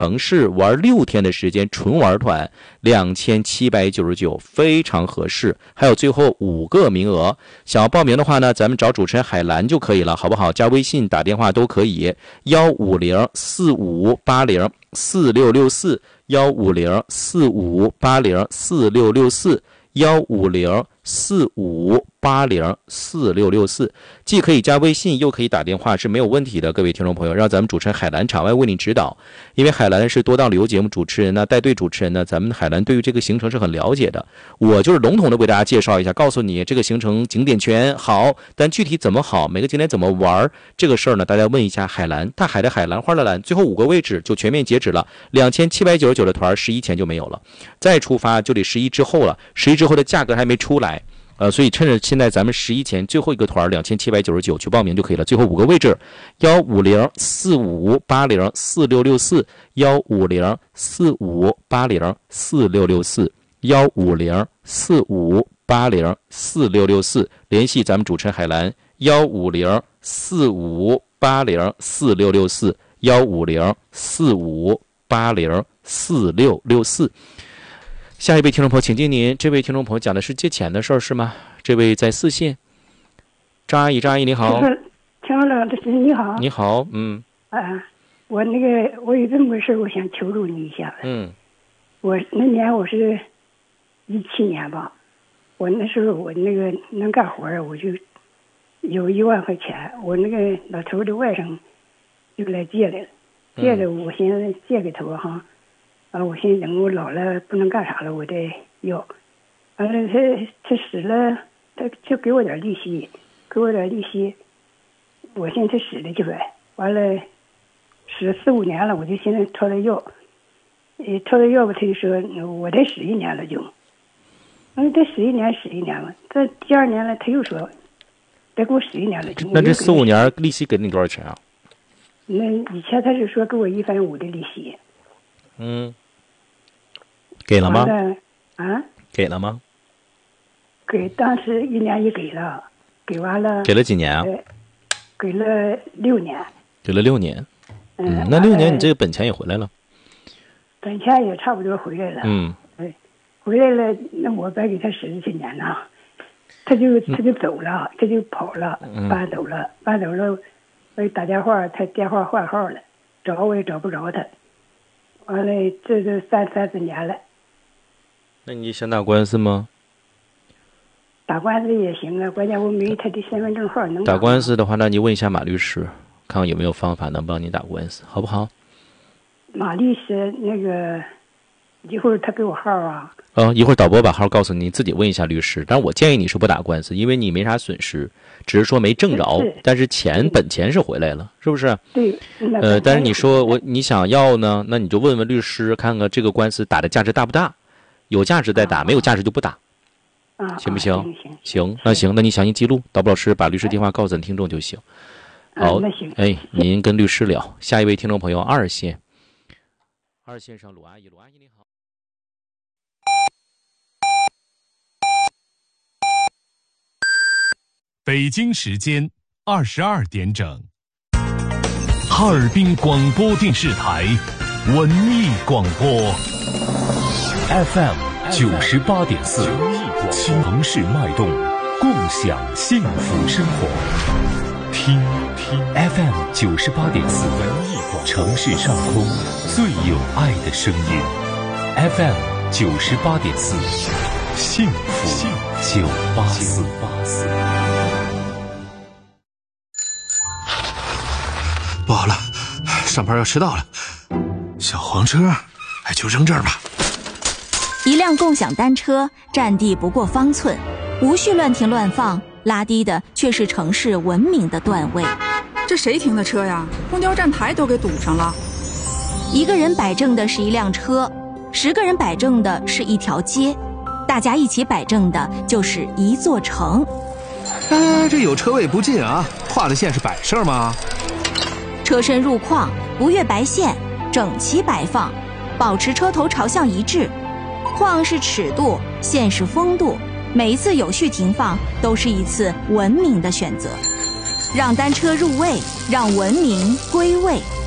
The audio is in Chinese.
城市玩6天的时间，纯玩团2799，非常合适。还有最后5个名额，想要报名的话呢，咱们找主持人海兰就可以了，好不好？加微信、打电话都可以，15045804664，15045804664，15045804664，既可以加微信又可以打电话，是没有问题的。各位听众朋友，让咱们主持人海兰场外为你指导，因为海兰是多档旅游节目主持人呢，带队主持人呢，咱们海兰对于这个行程是很了解的。我就是笼统的为大家介绍一下，告诉你这个行程景点全好，但具体怎么好，每个景点怎么玩，这个事儿呢，大家问一下海兰，大海的海，兰花的兰，最后5个位置就全面截止了，2799的团11前就没有了，再出发就得11之后了，11之后的价格还没出来。所以趁着现在咱们11前最后一个团2799去报名就可以了，最后5个位置，15045804664，15045804664，15045804664，联系咱们主持人海兰，15045804664，15045804664。下一位听众朋友，请进您。这位听众朋友讲的是借钱的事儿是吗？这位在4线，张阿姨，张阿姨你好。 听了老师你好。 你好， 我有这么个事，我想求助你一下。我那年我是17年吧，我那时候我那个能干活我就有1万块钱，我那个老头的外甥就来借来了，借了我寻思借给他哈。我寻思等我老了不能干啥了，我再要。完了，他使了，他就给我点利息，我寻思他使了就该。完了，使4、5年了，我就寻思朝他要，朝他要吧，他就说我再使1年了就。完了，再使1年了，这第2年了，他又说再给我使1年了就。 那这4、5年利息给你多少钱啊？ 那以前他是说给我1.5%的利息。 给了吗？给了吗？ 给，当时1年也给了，给完了。 给了几年啊？ 给了6年。 给了6年。那6年你这个本钱也回来了。 本钱也差不多回来了。回来了，那我白给他使了7年呢，他就走了，他就跑了，搬走了，我打电话，他电话换号了，找我也找不着他。完了，这就30年了。 那你想打官司吗？ 打官司也行啊，关键我没他的身份证号能打官司的话，那你问一下马律师，看看有没有方法能帮你打官司，好不好？ 马律师那个一会儿他给我号啊。 一会儿导播把号告诉你，自己问一下律师。但是我建议你是不打官司，因为你没啥损失，只是说没挣着，但是本钱是回来了，是不是？ 对。 但是你说你想要呢，那你就问问律师，看看这个官司打的价值大不大，有价值再打，没有价值就不打。行不行？行，那行，那你详细记录，导播老师把律师电话告诉咱听众就行。好，您跟律师聊。下一位听众朋友，2线上鲁阿姨，鲁阿姨你好。 北京时间22点整，哈尔滨广播电视台文艺广播 FM 98.4，城市脉动，共享幸福生活。听 FM 98.4，城市上空最有爱的声音。FM 98.4，幸福984。 不好了，上班要迟到了，小黄车就扔这儿吧。 一辆共享单车占地不过方寸，无序乱停乱放，拉低的却是城市文明的段位。 这谁停的车呀？公交站台都给堵上了。 一个人摆正的是一辆车，10个人摆正的是一条街，大家一起摆正的就是一座城。 这有车位不进啊，画的线是摆设吗？ 车身入框，不越白线，整齐摆放，保持车头朝向一致。框是尺度，线是风度，每一次有序停放都是一次文明的选择。让单车入位，让文明归位。